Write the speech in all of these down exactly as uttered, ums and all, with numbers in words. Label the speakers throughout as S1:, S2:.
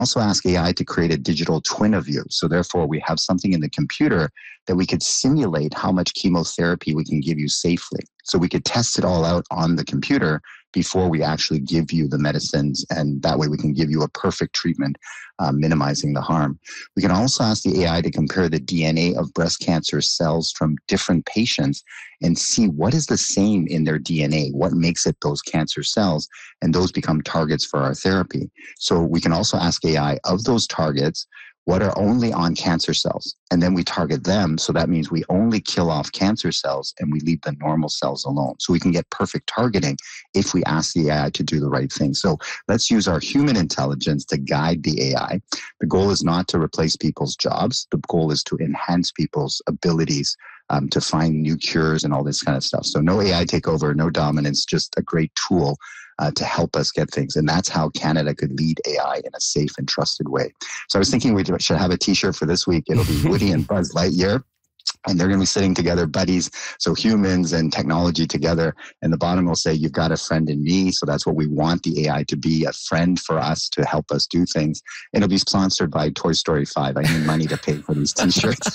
S1: also ask A I to create a digital twin of you. So therefore, we have something in the computer that we could simulate how much chemotherapy we can give you safely. So we could test it all out on the computer before we actually give you the medicines, and that way we can give you a perfect treatment, uh, minimizing the harm. We can also ask the A I to compare the D N A of breast cancer cells from different patients and see what is the same in their D N A, what makes it those cancer cells, and those become targets for our therapy. So we can also ask A I of those targets, what are only on cancer cells? And then we target them. So that means we only kill off cancer cells and we leave the normal cells alone. So we can get perfect targeting if we ask the A I to do the right thing. So let's use our human intelligence to guide the A I. The goal is not to replace people's jobs. The goal is to enhance people's abilities um, to find new cures and all this kind of stuff. So no A I takeover, no dominance, just a great tool Uh, to help us get things. And that's how Canada could lead A I in a safe and trusted way. So I was thinking we should have a t-shirt for this week. It'll be Woody and Buzz Lightyear. And they're going to be sitting together, buddies. So humans and technology together. And the bottom will say, you've got a friend in me. So that's what we want the A I to be, a friend for us to help us do things. And it'll be sponsored by Toy Story five. I need money to pay for these t-shirts.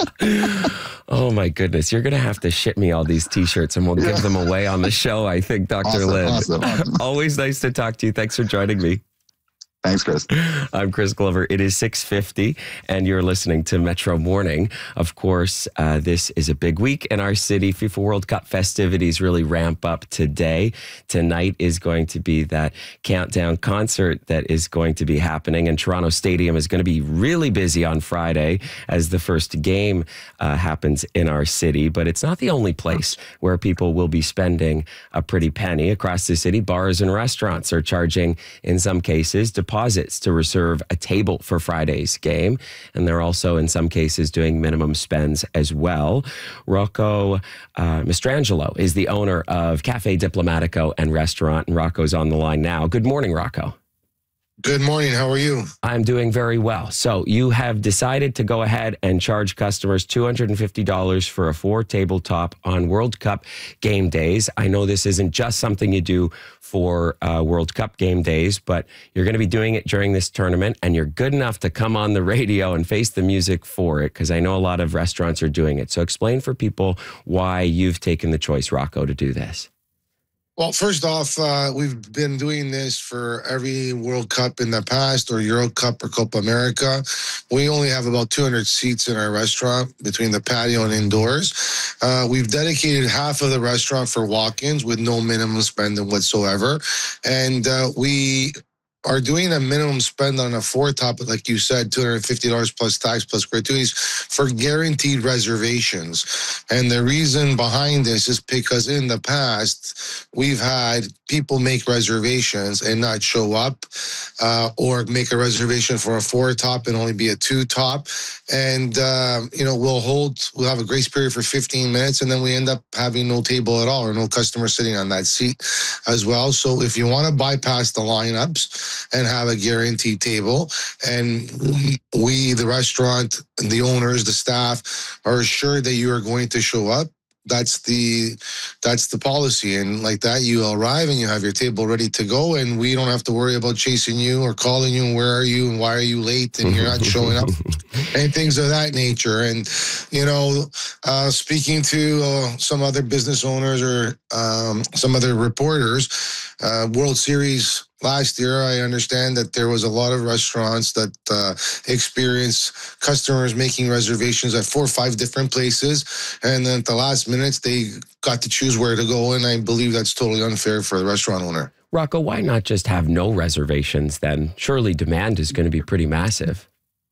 S2: Oh my goodness. You're going to have to ship me all these t-shirts and we'll give them away on the show, I think, Doctor
S1: Awesome,
S2: Lynn.
S1: awesome, awesome.
S2: Always nice to talk to you. Thanks for joining me.
S1: Thanks, Chris.
S2: I'm Chris Glover. It is six fifty, and you're listening to Metro Morning. Of course, uh, this is a big week in our city. FIFA World Cup festivities really ramp up today. Tonight is going to be that countdown concert that is going to be happening, and Toronto Stadium is going to be really busy on Friday as the first game uh, happens in our city. But it's not the only place where people will be spending a pretty penny. Across the city, bars and restaurants are charging, in some cases, deposits to reserve a table for Friday's game. And they're also, in some cases, doing minimum spends as well. Rocco uh, Mastrangelo is the owner of Cafe Diplomatico and Restaurant, and Rocco's on the line now. Good morning, Rocco.
S3: Good morning. How are you?
S2: I'm doing very well. So you have decided to go ahead and charge customers two hundred fifty dollars for a four tabletop on World Cup game days. I know this isn't just something you do for uh, World Cup game days, but you're going to be doing it during this tournament, and you're good enough to come on the radio and face the music for it, because I know a lot of restaurants are doing it. So explain for people why you've taken the choice, Rocco, to do this.
S3: Well, first off, uh, we've been doing this for every World Cup in the past, or Euro Cup or Copa America. We only have about two hundred seats in our restaurant between the patio and indoors. Uh, we've dedicated half of the restaurant for walk-ins with no minimum spending whatsoever. And uh, we are doing a minimum spend on a four top, like you said, two hundred fifty dollars plus tax plus gratuities for guaranteed reservations. And the reason behind this is because in the past, we've had people make reservations and not show up, uh, or make a reservation for a four top and only be a two top. And, uh, you know, we'll hold, we'll have a grace period for fifteen minutes, and then we end up having no table at all, or no customer sitting on that seat as well. So if you want to bypass the lineups and have a guaranteed table, and we, the restaurant, the owners, the staff, are assured that you are going to show up, that's the that's the policy. And like that, you arrive and you have your table ready to go, and we don't have to worry about chasing you or calling you and where are you and why are you late and you're not showing up and things of that nature. And, you know, uh, speaking to uh, some other business owners or um, some other reporters, uh, World Series last year, I understand that there was a lot of restaurants that uh, experienced customers making reservations at four or five different places, and then at the last minutes, they got to choose where to go, and I believe that's totally unfair for the restaurant owner.
S2: Rocco, why not just have no reservations then? Surely demand is going to be pretty massive.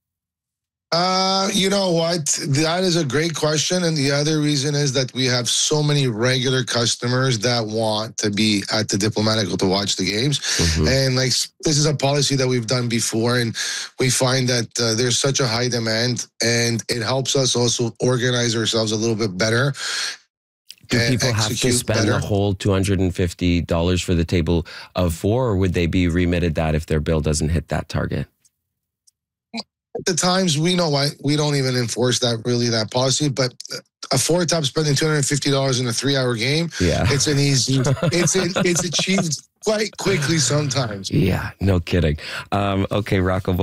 S3: Uh, you know what? That is a great question. And the other reason is that we have so many regular customers that want to be at the Diplomatico to watch the games. Mm-hmm. And like, this is a policy that we've done before. And we find that uh, there's such a high demand, and it helps us also organize ourselves a little bit better.
S2: Do people have to spend better. the whole two hundred fifty dollars for the table of four, or would they be remitted that if their bill doesn't hit that target?
S3: At the times, we know why we don't even enforce that really that policy, but a four top spending two hundred fifty dollars in a three hour game, yeah, it's an easy, it's a, it's achieved quite quickly sometimes.
S2: Yeah, no kidding. Um, okay, Rocco.